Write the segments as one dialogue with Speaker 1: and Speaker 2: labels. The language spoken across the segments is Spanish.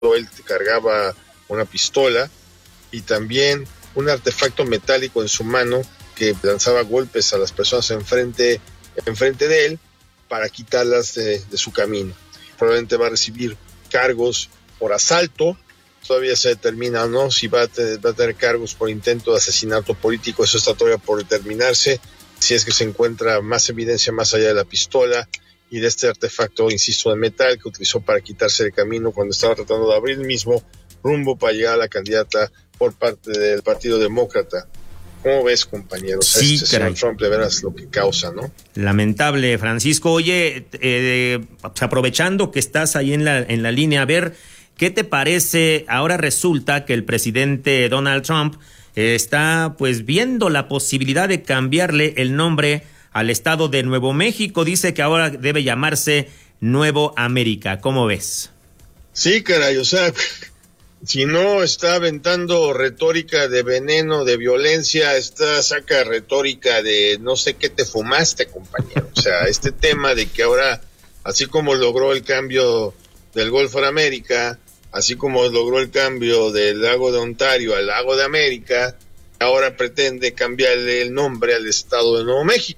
Speaker 1: él cargaba una pistola y también un artefacto metálico en su mano que lanzaba golpes a las personas enfrente de él para quitarlas de su camino. Probablemente va a recibir cargos por asalto, todavía se determina o no si va a tener cargos por intento de asesinato político, eso está todavía por determinarse, si es que se encuentra más evidencia más allá de la pistola y de este artefacto, insisto, de metal que utilizó para quitarse del camino cuando estaba tratando de abrir el mismo rumbo para llegar a la candidata por parte del Partido Demócrata. ¿Cómo ves, compañeros?
Speaker 2: Sí,
Speaker 1: señor Trump, de veras lo que causa, ¿no?
Speaker 2: Lamentable, Francisco. Oye, aprovechando que estás ahí en la línea, a ver, ¿qué te parece? Ahora resulta que el presidente Donald Trump está pues viendo la posibilidad de cambiarle el nombre al estado de Nuevo México. Dice que ahora debe llamarse Nuevo América. ¿Cómo ves?
Speaker 1: Sí, caray, o sea, si no está aventando retórica de veneno, de violencia, saca retórica de no sé qué te fumaste, compañero. O sea, este tema de que ahora, así como logró el cambio del Golfo de América, así como logró el cambio del lago de Ontario al lago de América, ahora pretende cambiarle el nombre al estado de Nuevo México.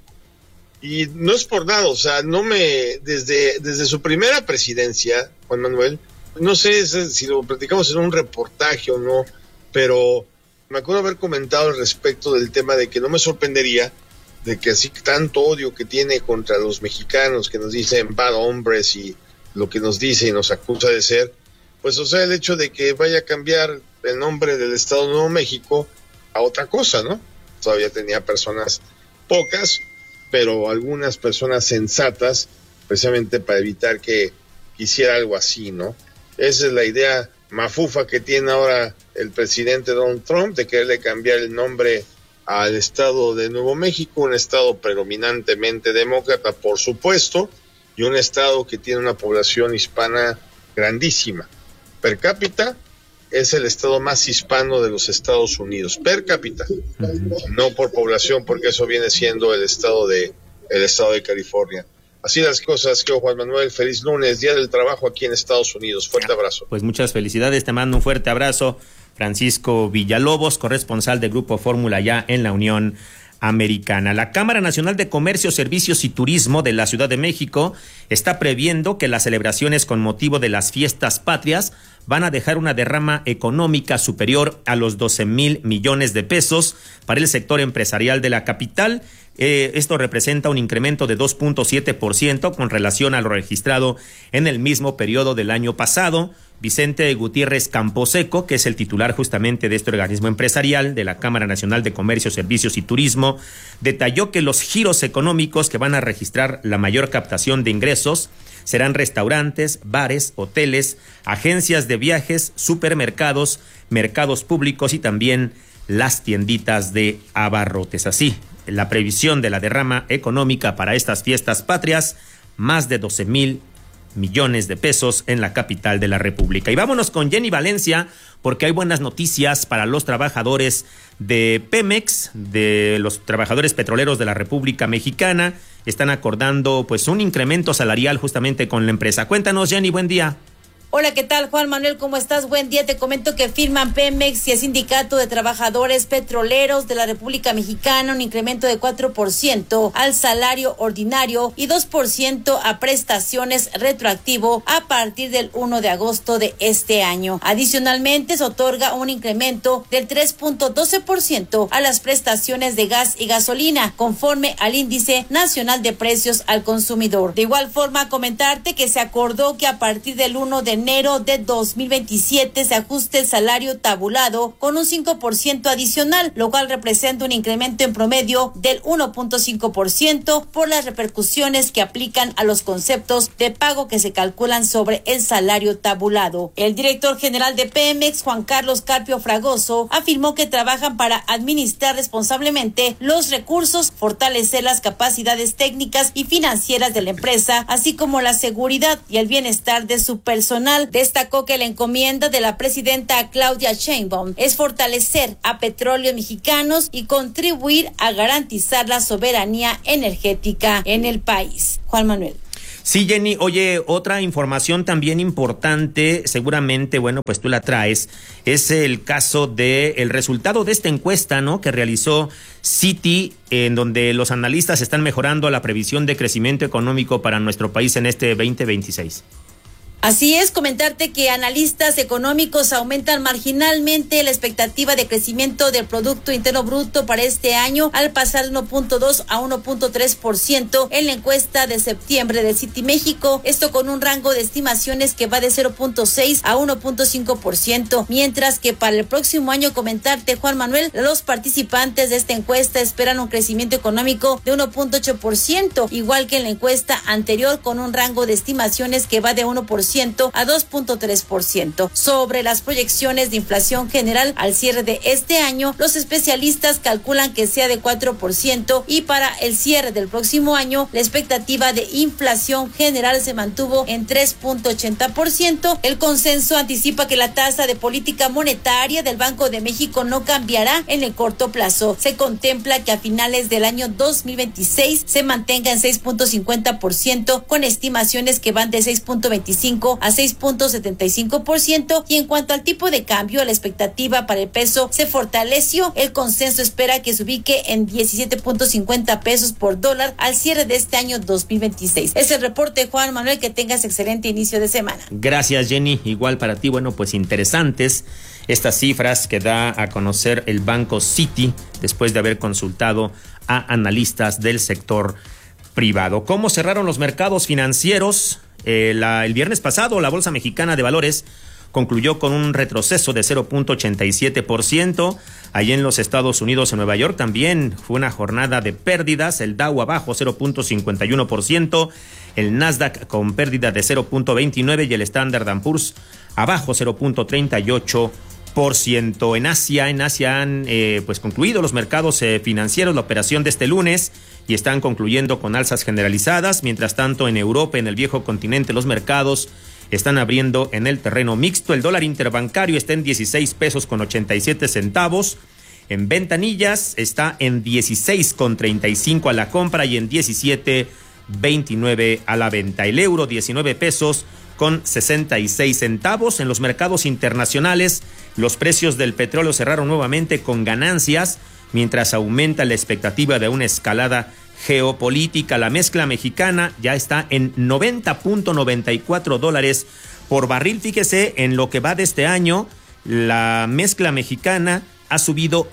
Speaker 1: Y no es por nada, o sea, desde su primera presidencia, Juan Manuel, no sé si lo platicamos en un reportaje o no, pero me acuerdo haber comentado al respecto del tema de que no me sorprendería de que así tanto odio que tiene contra los mexicanos, que nos dicen bad hombres y lo que nos dice y nos acusa de ser, pues o sea, el hecho de que vaya a cambiar el nombre del estado de Nuevo México a otra cosa, ¿no? Todavía tenía personas pocas, pero algunas personas sensatas, precisamente para evitar que hiciera algo así, ¿no? Esa es la idea mafufa que tiene ahora el presidente Donald Trump, de quererle cambiar el nombre al estado de Nuevo México, un estado predominantemente demócrata, por supuesto, y un estado que tiene una población hispana grandísima. Per cápita es el estado más hispano de los Estados Unidos, per cápita, no por población, porque eso viene siendo el estado de California. Así las cosas, Juan Manuel, feliz lunes, Día del Trabajo aquí en Estados Unidos. Fuerte abrazo.
Speaker 2: Pues muchas felicidades, te mando un fuerte abrazo. Francisco Villalobos, corresponsal del Grupo Fórmula ya en la Unión Americana. La Cámara Nacional de Comercio, Servicios y Turismo de la Ciudad de México está previendo que las celebraciones con motivo de las fiestas patrias van a dejar una derrama económica superior a los 12,000 millones de pesos para el sector empresarial de la capital. Esto representa un incremento de 2.7% con relación a lo registrado en el mismo periodo del año pasado. Vicente Gutiérrez Camposeco, que es el titular justamente de este organismo empresarial de la Cámara Nacional de Comercio, Servicios y Turismo, detalló que los giros económicos que van a registrar la mayor captación de ingresos serán restaurantes, bares, hoteles, agencias de viajes, supermercados, mercados públicos y también las tienditas de abarrotes. Así, la previsión de la derrama económica para estas fiestas patrias, más de 12,000 millones de pesos en la capital de la República. Y vámonos con Jenny Valencia, porque hay buenas noticias para los trabajadores de Pemex, de los trabajadores petroleros de la República Mexicana. Están acordando pues un incremento salarial justamente con la empresa. Cuéntanos, Jenny, buen día.
Speaker 3: Hola, ¿qué tal, Juan Manuel? ¿Cómo estás? Buen día. Te comento que firman Pemex y el Sindicato de Trabajadores Petroleros de la República Mexicana un incremento de 4% al salario ordinario y 2% a prestaciones retroactivo a partir del 1 de agosto de este año. Adicionalmente, se otorga un incremento del 3.12% a las prestaciones de gas y gasolina, conforme al Índice Nacional de Precios al Consumidor. De igual forma, comentarte que se acordó que a partir del 1 de enero de 2027 se ajuste el salario tabulado con un 5% adicional, lo cual representa un incremento en promedio del 1.5% por las repercusiones que aplican a los conceptos de pago que se calculan sobre el salario tabulado. El director general de Pemex, Juan Carlos Carpio Fragoso, afirmó que trabajan para administrar responsablemente los recursos, fortalecer las capacidades técnicas y financieras de la empresa, así como la seguridad y el bienestar de su personal. Destacó que la encomienda de la presidenta Claudia Sheinbaum es fortalecer a Petróleos Mexicanos y contribuir a garantizar la soberanía energética en el país. Juan Manuel.
Speaker 2: Sí, Jenny, oye, otra información también importante, seguramente, bueno, pues tú la traes, es el caso de el resultado de esta encuesta, ¿no?, que realizó Citi, en donde los analistas están mejorando la previsión de crecimiento económico para nuestro país en este 2026.
Speaker 3: Así es, comentarte que analistas económicos aumentan marginalmente la expectativa de crecimiento del Producto Interno Bruto para este año al pasar de 1.2 a 1.3% en la encuesta de septiembre de Citi México, esto con un rango de estimaciones que va de 0.6 a 1.5%, mientras que para el próximo año, comentarte, Juan Manuel, los participantes de esta encuesta esperan un crecimiento económico de 1.8%, igual que en la encuesta anterior, con un rango de estimaciones que va de 1% a 2.3%. Sobre las proyecciones de inflación general al cierre de este año, los especialistas calculan que sea de 4% y para el cierre del próximo año la expectativa de inflación general se mantuvo en 3.80%. El consenso anticipa que la tasa de política monetaria del Banco de México no cambiará en el corto plazo. Se contempla que a finales del año 2026 se mantenga en 6.50%, con estimaciones que van de 6.25 a 6.75%, y en cuanto al tipo de cambio, la expectativa para el peso se fortaleció. El consenso espera que se ubique en 17.50 pesos por dólar al cierre de este año 2026. Es el reporte, Juan Manuel, que tengas excelente inicio de semana.
Speaker 2: Gracias, Jenny, igual para ti. Bueno, pues interesantes estas cifras que da a conocer el banco Citi después de haber consultado a analistas del sector privado. ¿Cómo cerraron los mercados financieros? El viernes pasado, la Bolsa Mexicana de Valores concluyó con un retroceso de 0.87%. Allí en los Estados Unidos, en Nueva York, también fue una jornada de pérdidas. El Dow abajo 0.51%, el Nasdaq con pérdida de 0.29% y el Standard & Poor's abajo 0.38%. En Asia han pues concluido los mercados financieros la operación de este lunes y están concluyendo con alzas generalizadas. Mientras tanto, en Europa, en el viejo continente, los mercados están abriendo en el terreno mixto. El dólar interbancario está en 16 pesos con 87 centavos. En ventanillas está en 16.35 a la compra y en 17.29 a la venta. El euro 19 pesos con 66 centavos. En los mercados internacionales, los precios del petróleo cerraron nuevamente con ganancias, mientras aumenta la expectativa de una escalada geopolítica. La mezcla mexicana ya está en $90.94 por barril. Fíjese, en lo que va de este año, la mezcla mexicana ha subido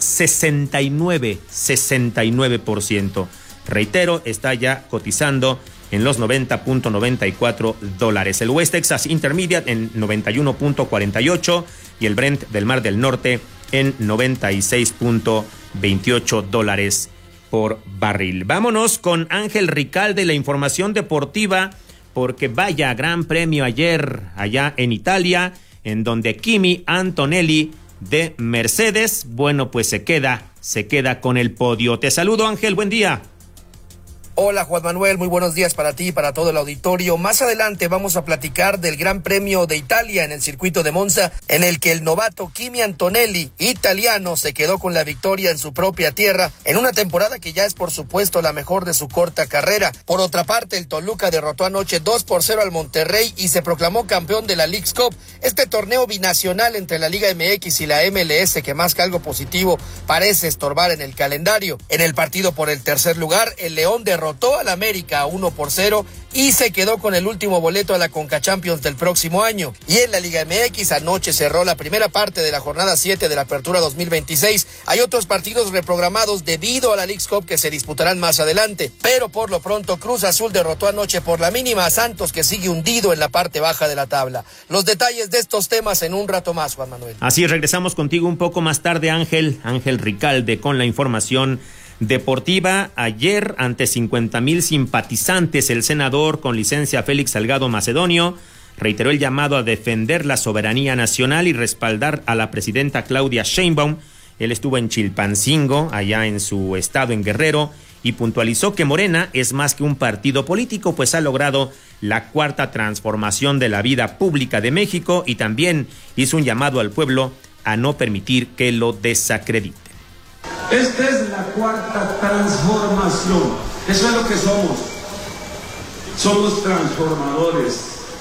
Speaker 2: 69%. Reitero, está ya cotizando en los $90.94. El West Texas Intermediate en 91.48 y el Brent del Mar del Norte en $96.28 por barril. Vámonos con Ángel Ricalde, la información deportiva, porque vaya gran premio ayer allá en Italia, en donde Kimi Antonelli de Mercedes, bueno, pues se queda con el podio. Te saludo, Ángel, buen día.
Speaker 4: Hola Juan Manuel, muy buenos días para ti y para todo el auditorio. Más adelante vamos a platicar del Gran Premio de Italia en el circuito de Monza, en el que el novato Kimi Antonelli, italiano, se quedó con la victoria en su propia tierra, en una temporada que ya es por supuesto la mejor de su corta carrera. Por otra parte, el Toluca derrotó anoche 2-0 al Monterrey y se proclamó campeón de la Leagues Cup, este torneo binacional entre la Liga MX y la MLS que más que algo positivo parece estorbar en el calendario. En el partido por el tercer lugar, el León derrotó al América 1-0 y se quedó con el último boleto a la Conca Champions del próximo año. Y en la Liga MX anoche cerró la primera parte de la jornada 7 de la Apertura 2026. Hay otros partidos reprogramados debido a la Leagues Cup que se disputarán más adelante, pero por lo pronto Cruz Azul derrotó anoche por la mínima a Santos, que sigue hundido en la parte baja de la tabla. Los detalles de estos temas en un rato más, Juan Manuel.
Speaker 2: Así regresamos contigo un poco más tarde, Ángel Ricalde, con la información deportiva. Ayer, ante 50,000 simpatizantes, el senador con licencia Félix Salgado Macedonio reiteró el llamado a defender la soberanía nacional y respaldar a la presidenta Claudia Sheinbaum. Él estuvo en Chilpancingo, allá en su estado, en Guerrero, y puntualizó que Morena es más que un partido político, pues ha logrado la cuarta transformación de la vida pública de México, y también hizo un llamado al pueblo a no permitir que lo desacredite.
Speaker 5: Esta es la cuarta transformación, eso es lo que somos. somos transformadores.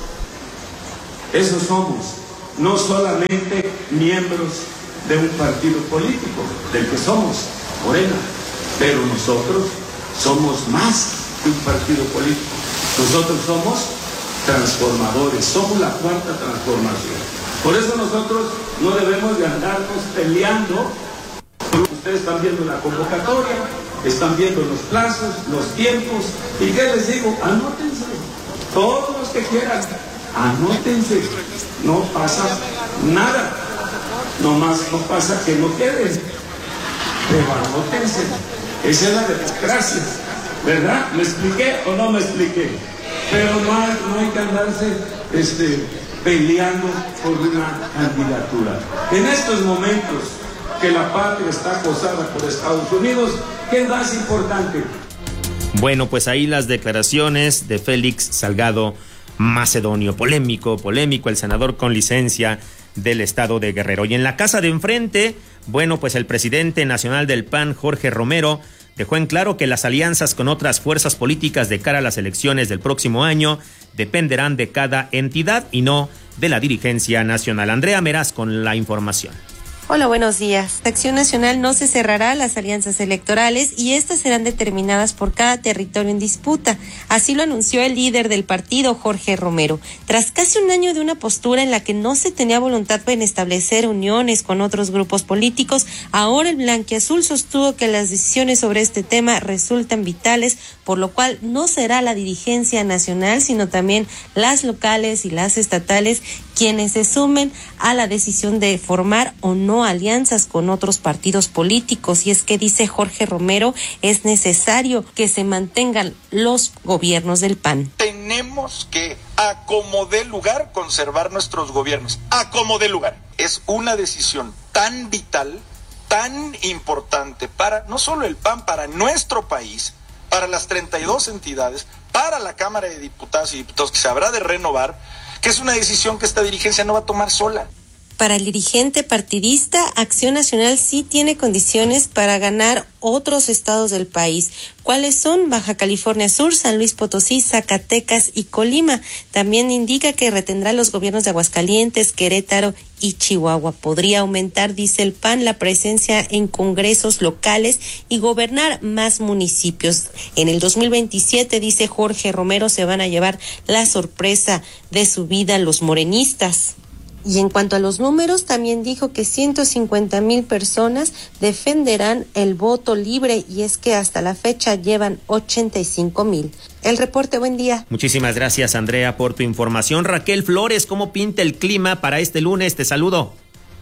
Speaker 5: Eso somos, no solamente miembros de un partido político, del que somos, Morena, pero nosotros somos más que un partido político. Nosotros somos transformadores, somos la cuarta transformación. Por eso nosotros no debemos de andarnos peleando. Ustedes están viendo la convocatoria, están viendo los plazos, los tiempos, y ¿qué les digo? Anótense, todos los que quieran, anótense, no pasa nada, nomás no pasa que no queden, pero anótense, esa es la democracia, ¿verdad? ¿Me expliqué o no me expliqué? Pero no hay que andarse peleando por una candidatura. En estos momentos que la patria está acosada por Estados Unidos, ¿qué es más importante?
Speaker 2: Bueno, pues ahí las declaraciones de Félix Salgado Macedonio. Polémico el senador con licencia del estado de Guerrero. Y en la casa de enfrente, bueno, pues el presidente nacional del PAN, Jorge Romero, dejó en claro que las alianzas con otras fuerzas políticas de cara a las elecciones del próximo año dependerán de cada entidad y no de la dirigencia nacional. Andrea Meraz con la información.
Speaker 6: Hola, buenos días. Acción Nacional no se cerrará a las alianzas electorales y estas serán determinadas por cada territorio en disputa. Así lo anunció el líder del partido, Jorge Romero. Tras casi un año de una postura en la que no se tenía voluntad en establecer uniones con otros grupos políticos, ahora el blanquiazul sostuvo que las decisiones sobre este tema resultan vitales, por lo cual no será la dirigencia nacional, sino también las locales y las estatales quienes se sumen a la decisión de formar o no alianzas con otros partidos políticos. Y es que, dice Jorge Romero, es necesario que se mantengan los gobiernos del PAN.
Speaker 7: Tenemos que, a como dé lugar, conservar nuestros gobiernos. A como dé lugar. Es una decisión tan vital, tan importante para no solo el PAN, para nuestro país, para las 32 entidades, para la Cámara de Diputados y Diputados que se habrá de renovar, que es una decisión que esta dirigencia no va a tomar sola.
Speaker 6: Para el dirigente partidista, Acción Nacional sí tiene condiciones para ganar otros estados del país. ¿Cuáles son? Baja California Sur, San Luis Potosí, Zacatecas y Colima. También indica que retendrá los gobiernos de Aguascalientes, Querétaro y Chihuahua. Podría aumentar, dice el PAN, la presencia en congresos locales y gobernar más municipios. En el 2027, dice Jorge Romero, se van a llevar la sorpresa de su vida los morenistas. Y en cuanto a los números, también dijo que 150,000 personas defenderán el voto libre, y es que hasta la fecha llevan 85,000. El reporte, buen día.
Speaker 2: Muchísimas gracias, Andrea, por tu información. Raquel Flores, ¿cómo pinta el clima para este lunes? Te saludo.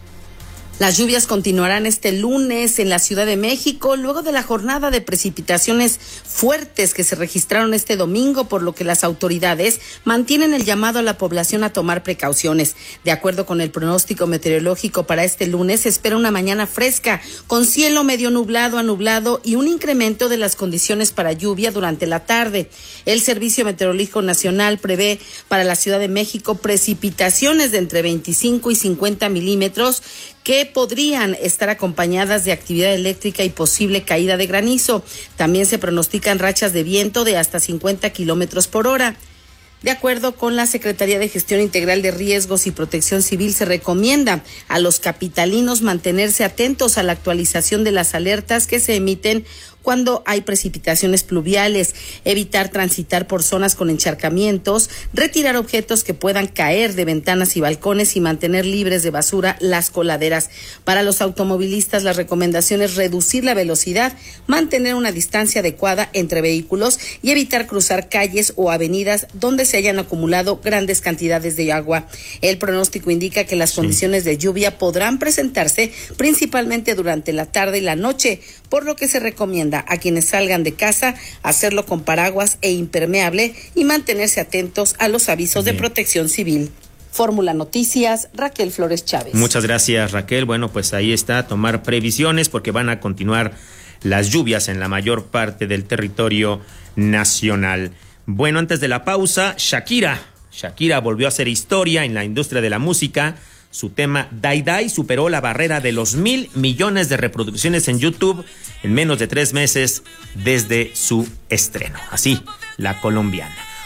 Speaker 8: Las lluvias continuarán este lunes en la Ciudad de México, luego de la jornada de precipitaciones fuertes que se registraron este domingo, por lo que las autoridades mantienen el llamado a la población a tomar precauciones. De acuerdo con el pronóstico meteorológico para este lunes, se espera una mañana fresca, con cielo medio nublado a nublado y un incremento de las condiciones para lluvia durante la tarde. El Servicio Meteorológico Nacional prevé para la Ciudad de México precipitaciones de entre 25 y 50 milímetros, que podrían estar acompañadas de actividad eléctrica y posible caída de granizo. También se pronostican rachas de viento de hasta 50 kilómetros por hora. De acuerdo con la Secretaría de Gestión Integral de Riesgos y Protección Civil, se recomienda a los capitalinos mantenerse atentos a la actualización de las alertas que se emiten cuando hay precipitaciones pluviales, evitar transitar por zonas con encharcamientos, retirar objetos que puedan caer de ventanas y balcones y mantener libres de basura las coladeras. Para los automovilistas, la recomendación es reducir la velocidad, mantener una distancia adecuada entre vehículos y evitar cruzar calles o avenidas donde se hayan acumulado grandes cantidades de agua. El pronóstico indica que las condiciones de lluvia podrán presentarse principalmente durante la tarde y la noche, por lo que se recomienda a quienes salgan de casa hacerlo con paraguas e impermeable y mantenerse atentos a los avisos de Protección Civil. Fórmula Noticias, Raquel Flores Chávez.
Speaker 2: Muchas gracias, Raquel. Bueno, pues ahí está, tomar previsiones porque van a continuar las lluvias en la mayor parte del territorio nacional. Bueno, antes de la pausa, Shakira volvió a hacer historia en la industria de la música. Su tema Dai Dai superó la barrera de los 1,000 millones de reproducciones en YouTube en menos de 3 meses desde su estreno. Así, la colombiana.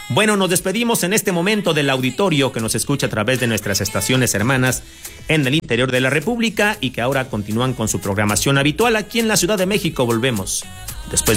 Speaker 2: Bueno, nos despedimos en este momento del auditorio que nos escucha a través de nuestras estaciones hermanas en el interior de la República y que ahora continúan con su programación habitual aquí en la Ciudad de México. Volvemos después